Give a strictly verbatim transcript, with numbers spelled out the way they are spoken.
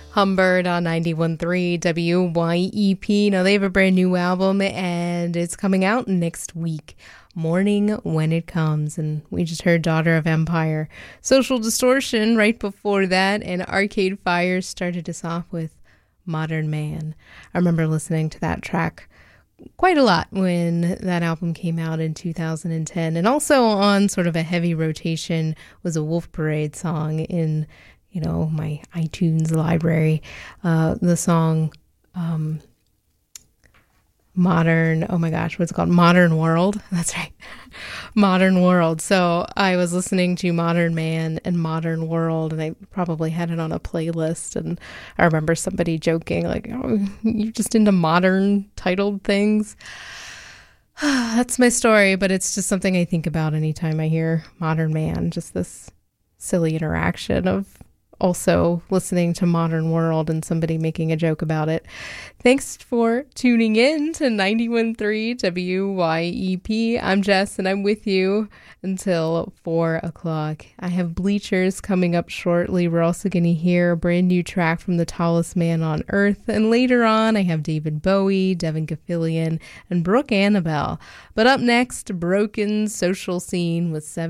Humbird on ninety-one point three W Y E P. Now, they have a brand new album, and it's coming out next week. Morning When It Comes. And we just heard Daughter of Empire. Social Distortion right before that, and Arcade Fire started us off with Modern Man. I remember listening to that track quite a lot when that album came out in two thousand ten. And also on sort of a heavy rotation was a Wolf Parade song in, you know, my iTunes library. Uh, the song um, Modern, oh my gosh, what's it called? Modern World. That's right. Modern World. So I was listening to Modern Man and Modern World, and I probably had it on a playlist. And I remember somebody joking, like, oh, you're just into modern titled things. That's my story, but it's just something I think about anytime I hear Modern Man. Just this silly interaction of also listening to Modern World and somebody making a joke about it. Thanks for tuning in to ninety-one point three W Y E P. I'm Jess, and I'm with you until four o'clock. I have Bleachers coming up shortly. We're also going to hear a brand new track from The Tallest Man on Earth. And later on, I have David Bowie, Devin Gafillion, and Brooke Annabelle. But up next, Broken Social Scene with seven